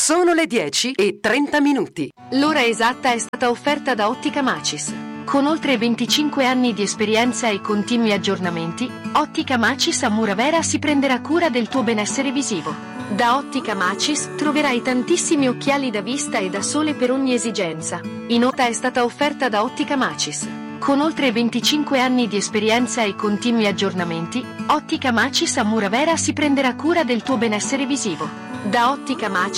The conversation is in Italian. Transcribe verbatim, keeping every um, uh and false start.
Sono le dieci e trenta minuti. L'ora esatta è stata offerta da Ottica Macis. Con oltre venticinque anni di esperienza e continui aggiornamenti, Ottica Macis a Muravera si prenderà cura del tuo benessere visivo. Da Ottica Macis troverai tantissimi occhiali da vista e da sole per ogni esigenza. Inoltre è stata offerta da Ottica Macis. Con oltre venticinque anni di esperienza e continui aggiornamenti, Ottica Macis a Muravera si prenderà cura del tuo benessere visivo. Da Ottica Macis